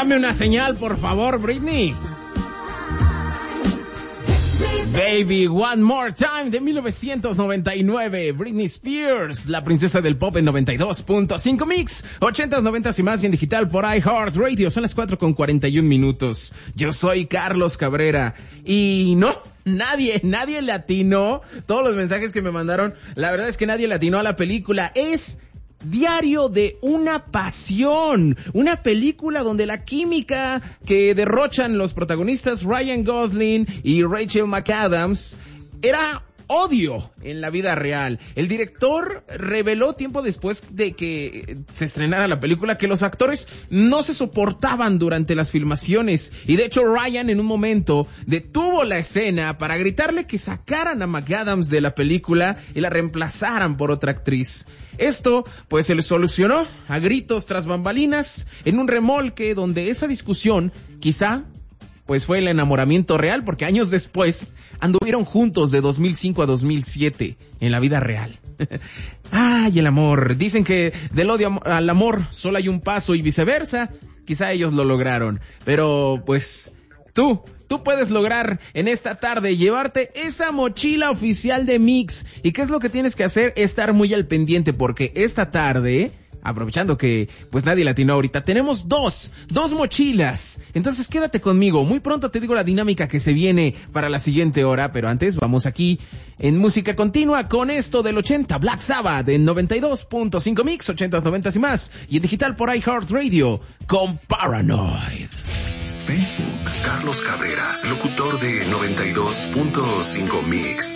Dame una señal, por favor, Britney. Baby One More Time de 1999. Britney Spears, la princesa del pop en 92.5 Mix. 80s, 90s y más y en digital por iHeartRadio. Son las 4:41. Yo soy Carlos Cabrera. Y no, nadie le atinó. Todos los mensajes que me mandaron, la verdad es que nadie le atinó a la película. Es Diario de una pasión, una película donde la química que derrochan los protagonistas Ryan Gosling y Rachel McAdams era odio en la vida real. El director reveló tiempo después de que se estrenara la película que los actores no se soportaban durante las filmaciones y de hecho Ryan en un momento detuvo la escena para gritarle que sacaran a McAdams de la película y la reemplazaran por otra actriz. Esto pues se le solucionó a gritos tras bambalinas en un remolque donde esa discusión quizá pues fue el enamoramiento real, porque años después anduvieron juntos de 2005 a 2007 en la vida real. Ay, el amor. Dicen que del odio al amor solo hay un paso y viceversa. Quizá ellos lo lograron, pero pues tú puedes lograr en esta tarde llevarte esa mochila oficial de Mix. ¿Y qué es lo que tienes que hacer? Estar muy al pendiente, porque esta tarde, aprovechando que pues nadie latinó ahorita, tenemos dos mochilas. Entonces quédate conmigo, muy pronto te digo la dinámica que se viene para la siguiente hora, pero antes vamos aquí en música continua con esto del 80, Black Sabbath en 92.5 Mix, 80s, 90s y más, y en digital por iHeartRadio con Paranoid. Facebook, Carlos Cabrera, locutor de 92.5 Mix.